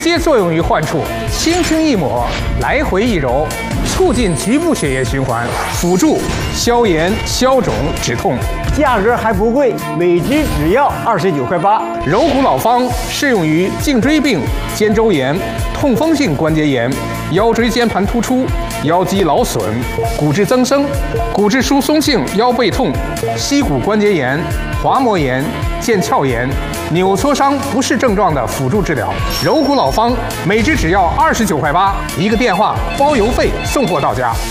接作用于患处，轻轻一抹，来回一揉，促进局部血液循环，辅助消炎、消肿、止痛。 价格还不贵，每支只要29.8块。 柔骨老方适用于颈椎病、肩周炎、痛风性关节炎、腰椎间盘突出、腰肌劳损、骨质增生、骨质疏松性腰背痛、膝骨关节炎、滑膜炎、腱鞘炎、扭挫伤不适症状的辅助治疗。柔骨老方每支只要29.8块，一个电话包邮费送货到家。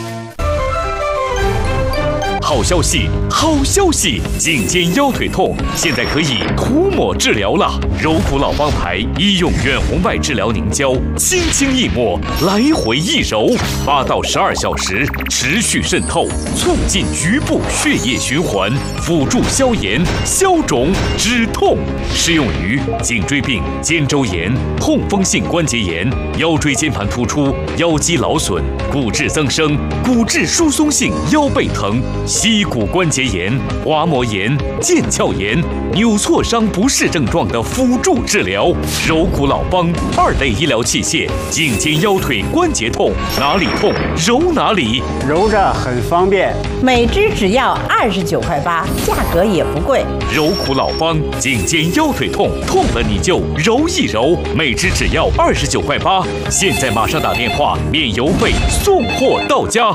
好消息，好消息！颈肩腰腿痛现在可以涂抹治疗了。柔骨老方牌医用远红外治疗凝胶，轻轻一抹，来回一揉，8到12小时持续渗透，促进局部血液循环，辅助消炎、消肿、止痛。适用于颈椎病、肩周炎、痛风性关节炎、腰椎间盘突出、腰肌劳损、骨质增生、骨质疏松性腰背疼、膝骨关节炎、滑膜炎、腱鞘炎、扭挫伤不适症状的辅助治疗。柔骨老方2类医疗器械，颈肩腰腿关节痛，哪里痛揉哪里， 揉着很方便。 每支只要29.8块，价格也不贵。 柔骨老方颈肩腰腿痛，痛了你就揉一揉，每支只要29.8块。现在马上打电话，免邮费送货到家。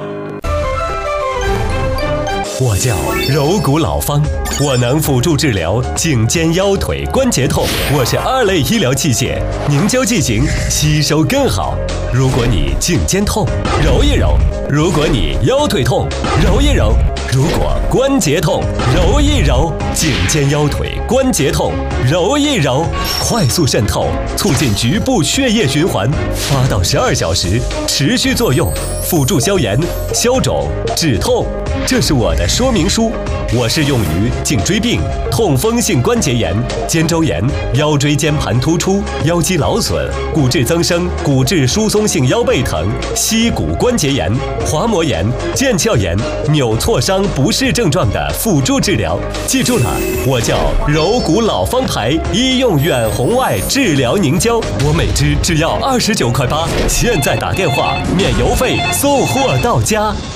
我叫柔骨老方，我能辅助治疗颈肩腰腿关节痛。我是2类医疗器械，凝胶剂型吸收更好。如果你颈肩痛，揉一揉；如果你腰腿痛，揉一揉；如果关节痛，揉一揉。颈肩腰腿关节痛，揉一揉，快速渗透，促进局部血液循环，8到12小时持续作用，辅助消炎、消肿、止痛。这是我的说明书，我适用于颈椎病、痛风性关节炎、肩周炎、腰椎间盘突出、腰肌劳损、骨质增生、骨质疏松性腰背疼、膝骨关节炎、滑膜炎、腱鞘炎、扭挫伤不适症状的辅助治疗。记住了，我叫柔骨老方牌医用远红外治疗凝胶，我每支只要29.8块，现在打电话免邮费送货到家。